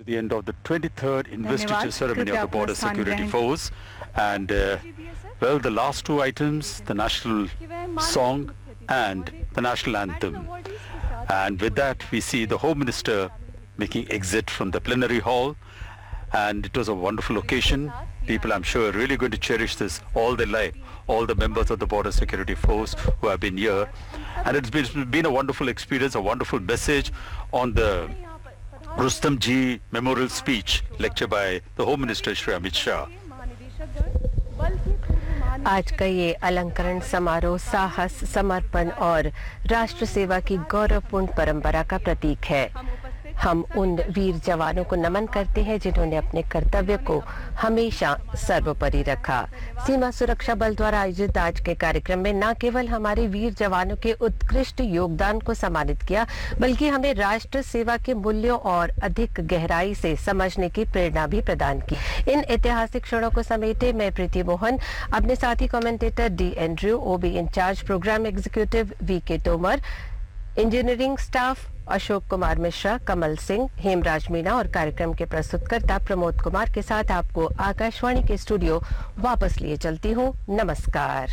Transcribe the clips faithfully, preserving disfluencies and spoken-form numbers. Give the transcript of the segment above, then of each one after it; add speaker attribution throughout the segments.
Speaker 1: to the end of the twenty-third investiture ceremony of the Border Security Force. And, uh, well, the last two items, the national song and the national anthem. And with that, we see the Home Minister making exit from the plenary hall. And it was a wonderful occasion. People, I'm sure, are really going to cherish this all their life, all the members of the Border Security Force who have been here. And it's been, been a wonderful experience, a wonderful message on the Rustam Ji memorial speech, lecture by the Home Minister Shri Amit Shah.
Speaker 2: आज का ये अलंकरण समारोह साहस, समर्पण और राष्ट्र सेवा की गौरवपूर्ण परंपरा का प्रतीक है। हम उन वीर जवानों को नमन करते हैं जिन्होंने अपने कर्तव्य को हमेशा सर्वोपरि रखा। सीमा सुरक्षा बल द्वारा आयोजित आज के कार्यक्रम में न केवल हमारे वीर जवानों के उत्कृष्ट योगदान को सम्मानित किया, बल्कि हमें राष्ट्र सेवा के मूल्यों और अधिक गहराई से समझने की प्रेरणा भी प्रदान की। इन ऐतिहासिक क्षणों को समेटे मैं प्रीति मोहन, अपने साथी commentator D Andrew, OB in charge programme executive we के तोमर, इंजीनियरिंग स्टाफ अशोक कुमार मिश्रा, कमल सिंह, हेमराज मीणा और कार्यक्रम के प्रस्तुतकर्ता प्रमोद कुमार के साथ आपको आकाशवाणी के स्टूडियो वापस लिए चलती हूं। नमस्कार।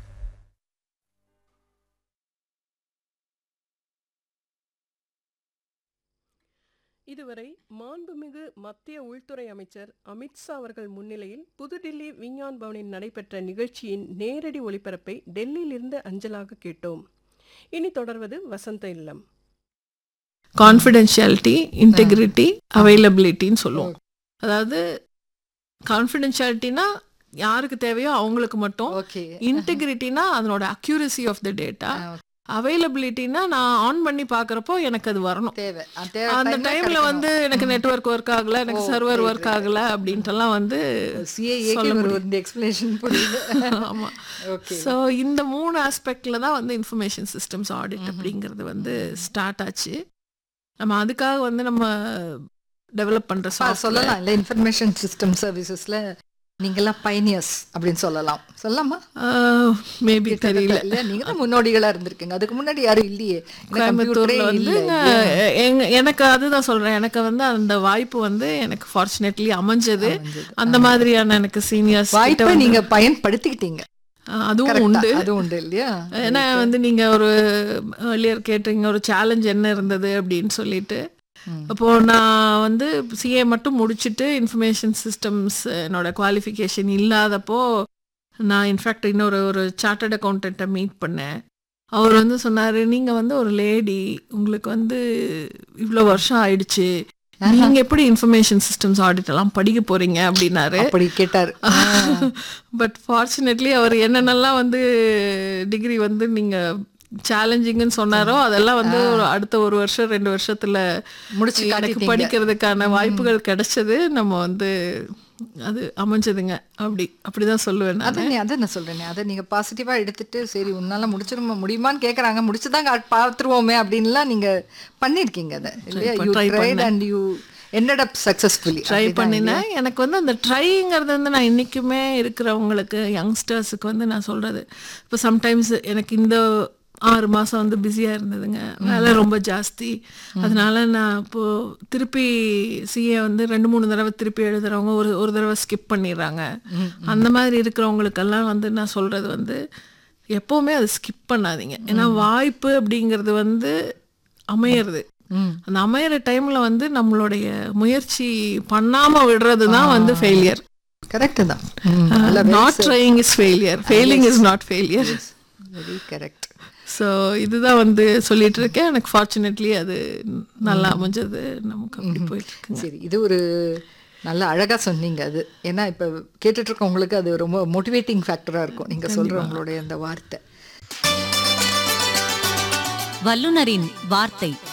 Speaker 3: இதுவரை மாண்புமிகு மத்திய உள்துறை அமைச்சர் அமித்ஷா அவர்கள் முன்னிலையில் புதுடில்லி விஞ்ஞான் பவனில் நடைபெற்ற நிகழ்ச்சியின் நேரடி ஒளிபரப்பை டெல்லியிலிருந்து அஞ்சலாக கேட்டோம். இனி தொடர்வது வசந்த இல்லம். கான்ஃபிடென்ஷியாலிட்டி, இன்டெகிரிட்டி, அவைலபிலிட்டின்னு சொல்லுவோம். அதாவது கான்ஃபிடென்ஷியாலிட்டினா யாருக்கு தேவையோ அவங்களுக்கு மட்டும், இன்டெகிரிட்டினா அதனோட அக்யூரசி ஆஃப் த டேட்டா, அவைலபிலிட்டினா நான் ஆன் பண்ணி பார்க்குறப்போ எனக்கு அது வரணும். அந்த டைம்ல வந்து எனக்கு நெட்வொர்க் ஒர்க் ஆகல, எனக்கு சர்வர் ஒர்க் ஆகல அப்படின்ட்டுலாம் வந்து ஆமா. ஸோ இந்த மூணு ஆஸ்பெக்ட்ல தான் வந்து இன்ஃபர்மேஷன் சிஸ்டம்ஸ் ஆடிட் அப்படிங்கிறது வந்து ஸ்டார்ட் ஆச்சு. நம்ம அதுக்காக வந்து நம்ம டெவலப் பண்ற
Speaker 4: சொல்லலாம் இல்லை, இன்ஃபர்மேஷன் சிஸ்டம் சர்வீசஸ்ல நீங்கெல்லாம் பைனியர்ஸ் அப்படின்னு சொல்லலாம். சொல்லலாமா?
Speaker 3: மேபி தெரியல.
Speaker 4: இல்ல, நீங்க தான் முன்னோடிகளா இருந்திருக்கீங்க. அதுக்கு முன்னாடி யாரும் இல்லையே
Speaker 3: கோயம்புத்தூர்ல வந்து. எனக்கு அதுதான் சொல்றேன், எனக்கு வந்து அந்த வாய்ப்பு வந்து எனக்கு ஃபார்ச்சுனேட்லி அமைஞ்சது. அந்த மாதிரியான எனக்கு சீனியர்ஸ்
Speaker 4: வாய்ப்பை நீங்க பயன்படுத்திக்கிட்டீங்க.
Speaker 3: அதுவும் உண்டு,
Speaker 4: அதுவும் உண்டு இல்லையா?
Speaker 3: ஏன்னா வந்து நீங்க ஒரு ஏர்லியர் கேட்டீங்க ஒரு சேலஞ்ச் என்ன இருந்தது அப்படின்னு சொல்லிட்டு. அப்போ நான் வந்து சிஏ மட்டும் முடிச்சுட்டு இன்ஃபர்மேஷன் சிஸ்டம்ஸ் என்னோட குவாலிஃபிகேஷன் இல்லாதப்போ நான் இன்ஃபேக்ட் இன்னொரு ஒரு சார்ட்டர்ட் அக்கௌண்டண்ட்டை மீட் பண்ணேன். அவர் வந்து சொன்னார், நீங்கள் வந்து ஒரு லேடி, உங்களுக்கு வந்து இவ்வளோ வருஷம் ஆயிடுச்சு, நீங்க எப்படி இன்ஃபர்மேஷன் சிஸ்டம்ஸ் ஆடிட் எல்லாம் படிக்க போறீங்க அப்படின்னாரு.
Speaker 4: அப்படி கேட்டார்.
Speaker 3: பட் ஃபார்ச்சுனேட்லி அவர் என்னென்னலாம் வந்து டிகிரி வந்து நீங்க சேலஞ்சிங்னு சொன்னாரோ அதெல்லாம் வந்து ஒரு அடுத்த ஒரு வருஷம் ரெண்டு வருஷத்துல முடிச்சு எனக்கு படிக்கிறதுக்கான வாய்ப்புகள் கிடைச்சது. நம்ம வந்து அது அமைஞ்சதுங்க. அப்படி அப்படிதான் சொல்லுவேன்.
Speaker 4: அதை அதை நான் சொல்றேன், அதை நீங்க பாசிட்டிவா எடுத்துட்டு சரி உன்னால முடிச்சிட முடியுமான்னு கேட்கறாங்க, முடிச்சுதான் பார்த்துருவோமே அப்படின்லாம் நீங்க பண்ணிருக்கீங்க. அதை இல்லையா? You tried and you ended up successfully.
Speaker 3: Try பண்ணினேன். எனக்கு வந்து அந்த ட்ரைங்கிறது வந்து நான் இன்றைக்குமே இருக்கிறவங்களுக்கு யங்ஸ்டர்ஸுக்கு வந்து நான் சொல்கிறது, இப்போ சம்டைம்ஸ் எனக்கு இந்த ஆறு மாதம் வந்து பிஸியாக இருந்ததுங்க, வேலை ரொம்ப ஜாஸ்தி. அதனால நான் இப்போது திருப்பி சிஏ வந்து ரெண்டு மூணு தடவை திருப்பி எழுதுகிறவங்க ஒரு ஒரு தடவை ஸ்கிப் பண்ணிடுறாங்க. அந்த மாதிரி இருக்கிறவங்களுக்கெல்லாம் வந்து நான் சொல்கிறது வந்து எப்போவுமே அதை ஸ்கிப் பண்ணாதீங்க. ஏன்னா வாய்ப்பு அப்படிங்கிறது வந்து அமையிறது. அந்த அமையிற டைம்ல வந்து நம்மளுடைய முயற்சி பண்ணாம விடுறது தான் வந்து ஃபெயிலியர்.
Speaker 4: கரெக்ட் தான்.
Speaker 3: Not drying is failure, failing is not failure.
Speaker 4: Very correct.
Speaker 3: So இதுதான் வந்து சொல்லிட்டு இருக்கேன். எனக்கு ஃபார்ச்சுனேட்லி அது நல்லா அமைஞ்சது. நமக்கு அப்படி போயிட்டு இருக்கு.
Speaker 4: சரி, இது ஒரு நல்ல அழகா சொன்னீங்க. அது ஏன்னா இப்போ கேட்டுட்டு இருக்கவங்களுக்கு அது ரொம்ப மோட்டிவேட்டிங் ஃபேக்டரா இருக்கும் நீங்க சொல்றவங்களுடைய அந்த வார்த்தை.
Speaker 5: வல்லுனரின் வார்த்தை.